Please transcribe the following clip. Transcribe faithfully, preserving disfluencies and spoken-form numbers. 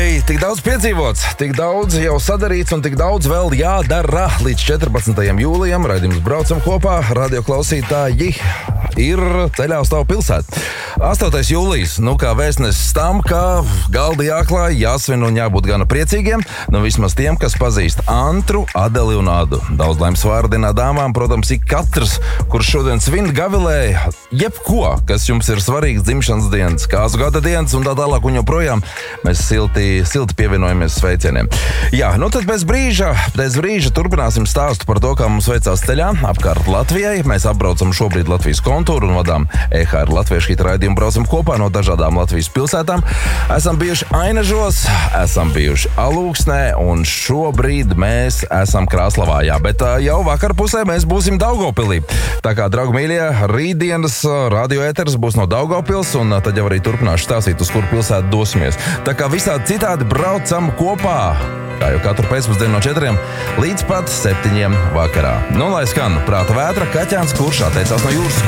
Oi, tik daudz piedzīvots, tik daudz jau sadarīts un tik daudz vēl jādara. Līdz četrpadsmitajam jūlijam raidījums Braucam kopā, radioklausītāji ir ceļā uz tavu pilsētu. astotais jūlijas, nu kā vēstnesis tam, ka galdi jāklāj, jāsvin un jābūt gana priecīgiem, nu vismaz tiem, kas pazīst Antru, Adeli un Adu. Daudz laimes vārdienā dāmām, protams, ik katrs, kurš šodien svin gavilē, jebko, kas jums ir svarīgs, dzimšanas dienas, kāzu gada dienas un tā tālāk un joprojām, mēs silti, silti pievienojamies sveicieniem. Jā, nu tad pēc brīža, pēc brīža turpināsim stāstu par to, kā mums veicās ceļā apkārt Latvijai. Mēs apbraucam šobrīd Latvijas kontūru un vadām E H R Latviešu hita raidījumu Braucam kopā no dažādām Latvijas pilsētām. Esam bijuši Ainažos, esam bijuši Alūksnē un šobrīd mēs esam Krāslavā. Jā, bet jau vakar pusē mēs būsim Daugavpilī. Tā kā, draugi mīļie, rītdienas radio ēteris būs no Daugavpils un tad jau arī turpināšu stāstīt, uz kuru pilsētu dosimies. Tā kā visādi citādi braucam kopā. Kā jau katru pēcpusdienu no četriem līdz pat septiņiem vakarā. Nu, lai skan prāta vētra, Kaķēns, kurš atteicās no jūras.